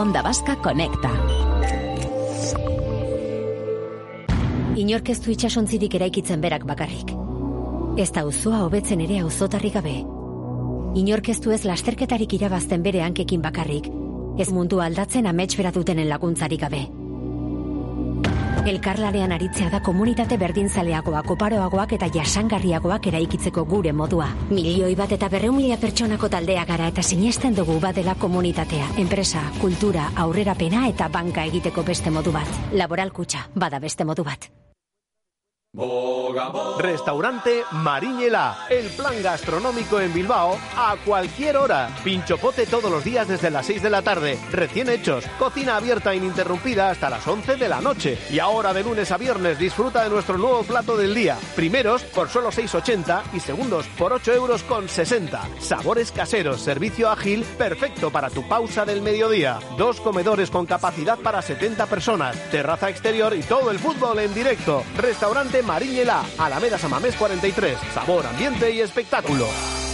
Onda Vasca Conecta. Inork ez du itsasontzirik eraikitzen berak bakarrik. Ez da auzoa hobetzen ere auzotarrik gabe. Inork ez du ez lasterketarik irabazten bere hankekin bakarrik. Ez mundu aldatzen amets bera dutenen laguntzarik gabe. Elkarlanean aritzea da komunitate berdinzaleagoak, oparoagoak eta jasangarriagoak eraikitzeko gure modua. 1.100.000 pertsonako taldea gara eta sinesten dugu badela komunitatea, enpresa, kultura, aurrerapena eta banka egiteko beste modu bat. Laboral Kutxa, bada beste modu bat. Restaurante Mariñela, el plan gastronómico en Bilbao a cualquier hora. Pinchopote todos los días desde las 6 de la tarde, recién hechos, cocina abierta ininterrumpida hasta las 11 de la noche. Y ahora de lunes a viernes disfruta de nuestro nuevo plato del día. Primeros por solo 6,80 y segundos por 8,60 €. Sabores caseros, servicio ágil, perfecto para tu pausa del mediodía. 2 comedores con capacidad para 70 personas, terraza exterior y todo el fútbol en directo. Restaurante Mariñela, Alameda Samamés 43. Sabor, ambiente y espectáculo.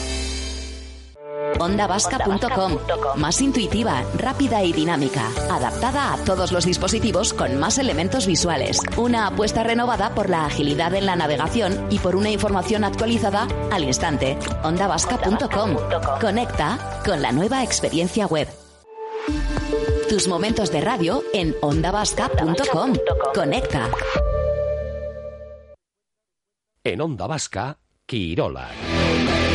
OndaVasca.com. Más intuitiva, rápida y dinámica. Adaptada a todos los dispositivos con más elementos visuales. Una apuesta renovada por la agilidad en la navegación y por una información actualizada al instante. OndaVasca.com. Conecta con la nueva experiencia web. Tus momentos de radio en OndaVasca.com. Conecta. En Onda Vasca, Quirola.